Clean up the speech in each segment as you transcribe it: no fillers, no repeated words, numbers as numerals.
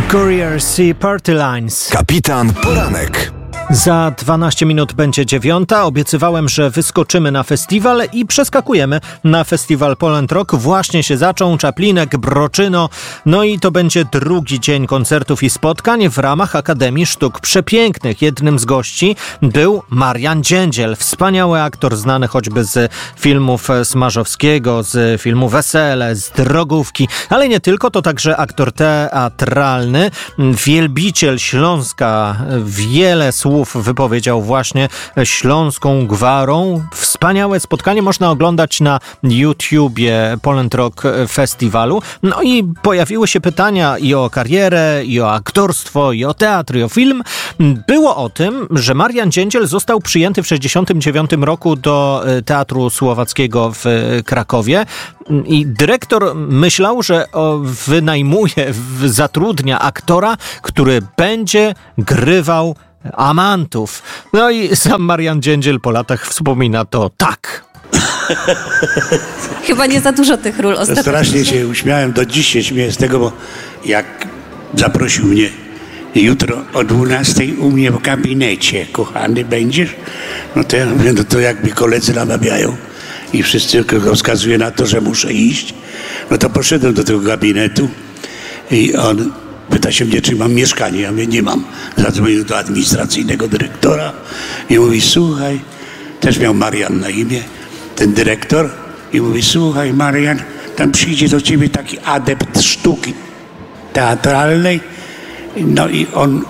Courier Sea Party Lines. Kapitan Poranek. Za 12 minut będzie 9:00. Obiecywałem, że wyskoczymy na festiwal i przeskakujemy na festiwal Poland Rock. Właśnie się zaczął, Czaplinek, Broczyno. No i to będzie drugi dzień koncertów i spotkań w ramach Akademii Sztuk Przepięknych. Jednym z gości był Marian Dziędziel, wspaniały aktor znany choćby z filmów Smarzowskiego, z filmu Wesele, z Drogówki, ale nie tylko, to także aktor teatralny, wielbiciel Śląska, wiele słów wypowiedział właśnie śląską gwarą. Wspaniałe spotkanie można oglądać na YouTubie Poland Rock Festiwalu. No i pojawiły się pytania i o karierę, i o aktorstwo, i o teatr, i o film. Było o tym, że Marian Dziędziel został przyjęty w 1969 roku do Teatru Słowackiego w Krakowie i dyrektor myślał, że zatrudnia aktora, który będzie grywał amantów. No i sam Marian Dziędziel po latach wspomina to tak. Chyba nie za dużo tych ról ostatnio. Strasznie się uśmiałem, do dziś się śmieję z tego, bo jak zaprosił mnie jutro o 12:00 u mnie w gabinecie, kochany będziesz? No to ja mówię, no to jak mi koledzy namawiają i wszyscy wskazuje na to, że muszę iść, no to poszedłem do tego gabinetu i on pyta się mnie, czy mam mieszkanie. Ja mówię, nie mam. Zadzwonił do administracyjnego dyrektora i mówi, słuchaj, też miał Marian na imię, ten dyrektor, i mówi, słuchaj Marian, tam przyjdzie do ciebie taki adept sztuki teatralnej, no i on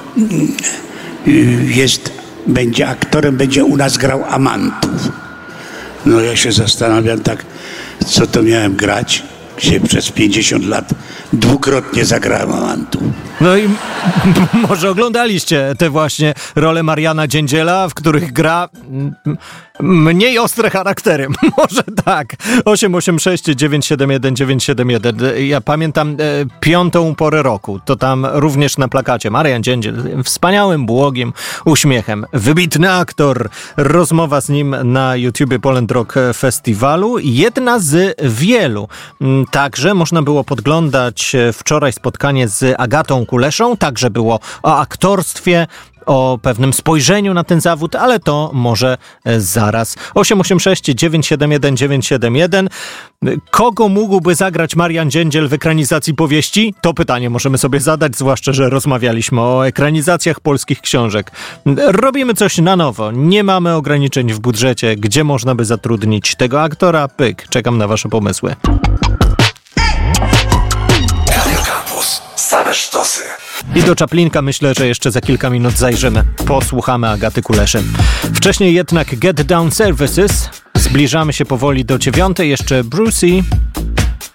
będzie aktorem, będzie u nas grał amantów. No ja się zastanawiam tak, co to miałem grać, gdzie przez 50 lat dwukrotnie zagrałem amantów. No i może oglądaliście te właśnie role Mariana Dziędziela, w których gra mniej ostre charaktery. Może tak. 886 971 971. Ja pamiętam 5. porę roku. To tam również na plakacie Marian Dziędziel. Wspaniałym, błogim uśmiechem. Wybitny aktor. Rozmowa z nim na YouTubie Poland Rock Festiwalu. Jedna z wielu. Także można było podglądać wczoraj spotkanie z Agatą Kuleszą. Także było o aktorstwie, o pewnym spojrzeniu na ten zawód, ale to może zaraz. 886 971 971. Kogo mógłby zagrać Marian Dziędziel w ekranizacji powieści? To pytanie możemy sobie zadać, zwłaszcza, że rozmawialiśmy o ekranizacjach polskich książek. Robimy coś na nowo. Nie mamy ograniczeń w budżecie. Gdzie można by zatrudnić tego aktora? Pyk. Czekam na wasze pomysły. Same sztosy. I do Czaplinka myślę, że jeszcze za kilka minut zajrzymy. Posłuchamy Agaty Kuleszy. Wcześniej jednak Get Down Services. Zbliżamy się powoli do 9:00. Jeszcze Brucey.